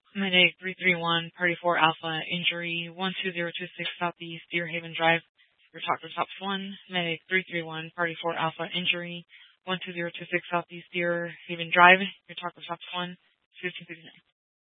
Mayday 331, Party 4 Alpha, injury 12026 Southeast, Deer Haven Drive. Your talk to Tops 1. Mayday 331, Party 4 Alpha, injury 12026 Southeast, Deer Haven Drive. Your talk to Tops 1, 1559.